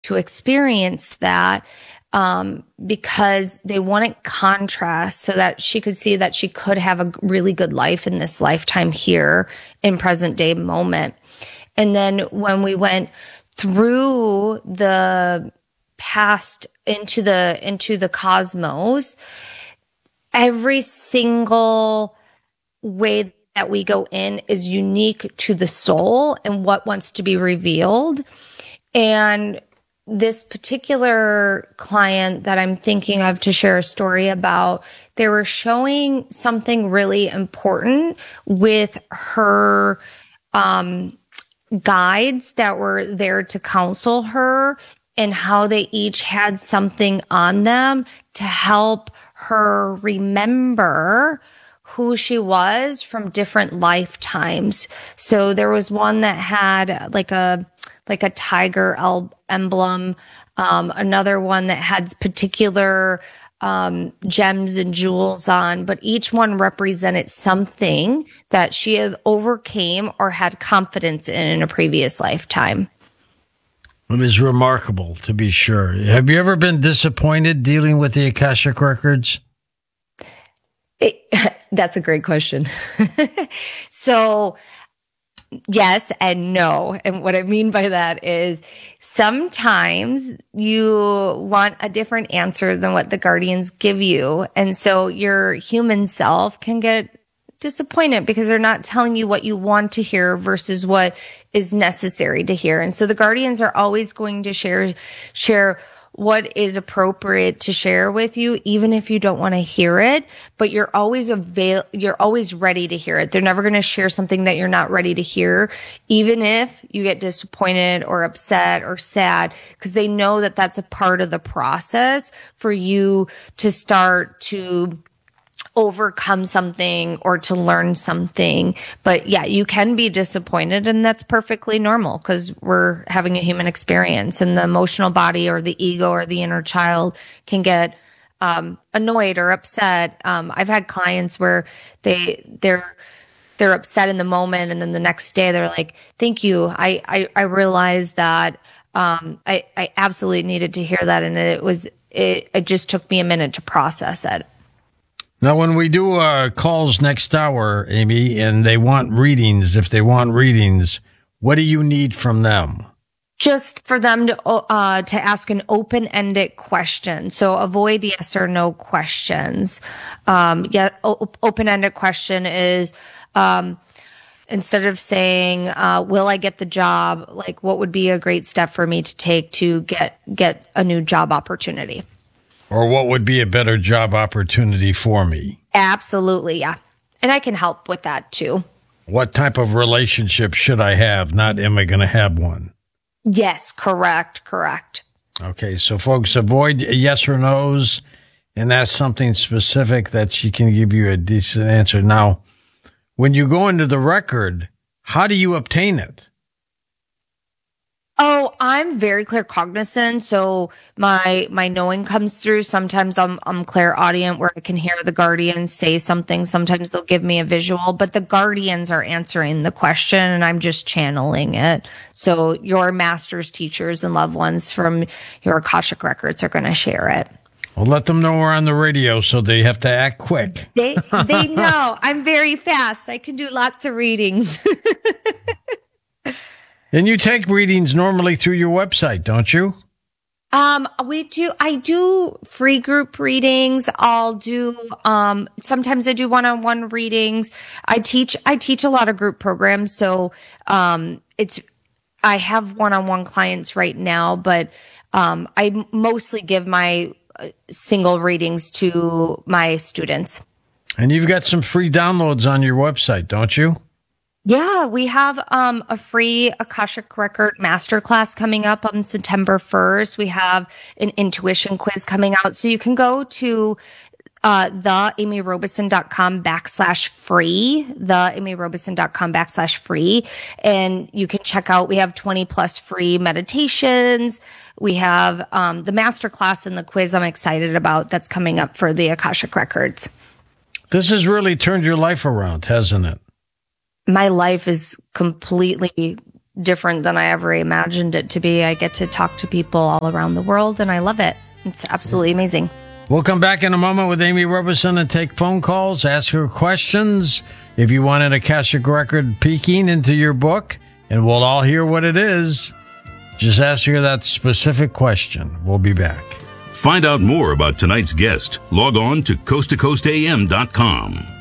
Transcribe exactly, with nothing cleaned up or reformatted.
to experience that, um, because they wanted contrast so that she could see that she could have a really good life in this lifetime here in present day moment. And then when we went through the past into the, into the cosmos, every single way that we go in is unique to the soul and what wants to be revealed. And this particular client that I'm thinking of to share a story about, they were showing something really important with her, um, guides that were there to counsel her, and how they each had something on them to help her remember who she was from different lifetimes. So there was one that had like a, like a tiger el- emblem. Um, another one that had particular, um, gems and jewels on, but each one represented something that she had overcame or had confidence in in a previous lifetime. It is remarkable, to be sure. Have you ever been disappointed dealing with the Akashic Records? It, that's a great question. So, yes and no. And what I mean by that is sometimes you want a different answer than what the guardians give you. And so your human self can get disappointed because they're not telling you what you want to hear versus what is necessary to hear. And so the guardians are always going to share, share what is appropriate to share with you, even if you don't want to hear it, but you're always avail, you're always ready to hear it. They're never going to share something that you're not ready to hear, even if you get disappointed or upset or sad, because they know that that's a part of the process for you to start to overcome something or to learn something. But yeah, you can be disappointed, and that's perfectly normal because we're having a human experience, and the emotional body or the ego or the inner child can get um annoyed or upset. Um I've had clients where they they're they're upset in the moment, and then the next day they're like, "Thank you. I I, I realized that um I I absolutely needed to hear that, and it was it it just took me a minute to process it." Now, when we do uh, calls next hour, Amy, and they want readings, if they want readings, what do you need from them? Just for them to uh, to ask an open-ended question. So avoid yes or no questions. Um, yeah, o- open-ended question is um, instead of saying, uh, "Will I get the job?" Like, what would be a great step for me to take to get get a new job opportunity? Or what would be a better job opportunity for me? Absolutely, yeah. And I can help with that too. What type of relationship should I have? Not am I going to have one? Yes, correct, correct. Okay, so folks, avoid yes or no's and ask something specific that she can give you a decent answer. Now, when you go into the record, how do you obtain it? Oh, I'm very claircognizant, so my my knowing comes through. Sometimes I'm I'm clairaudient, where I can hear the guardians say something. Sometimes they'll give me a visual, but the guardians are answering the question, and I'm just channeling it. So your masters, teachers, and loved ones from your Akashic records are going to share it. Well, let them know we're on the radio, so they have to act quick. They they know I'm very fast. I can do lots of readings. And you take readings normally through your website, don't you? Um, we do, I do free group readings. I'll do, um, sometimes I do one-on-one readings. I teach, I teach a lot of group programs. So, um, it's, I have one-on-one clients right now, but, um, I mostly give my single readings to my students. And you've got some free downloads on your website, don't you? Yeah, we have um, a free Akashic Record Masterclass coming up on September first. We have an intuition quiz coming out. So you can go to uh, the amy robeson dot com backslash free, the amy robeson dot com backslash free. And you can check out, we have twenty plus free meditations. We have um, the masterclass and the quiz I'm excited about that's coming up for the Akashic Records. This has really turned your life around, hasn't it? My life is completely different than I ever imagined it to be. I get to talk to people all around the world, and I love it. It's absolutely amazing. We'll come back in a moment with Amy Roberson and take phone calls, ask her questions. If you wanted a Akashic record peeking into your book, and we'll all hear what it is, just ask her that specific question. We'll be back. Find out more about tonight's guest. Log on to coast to coast a m dot com.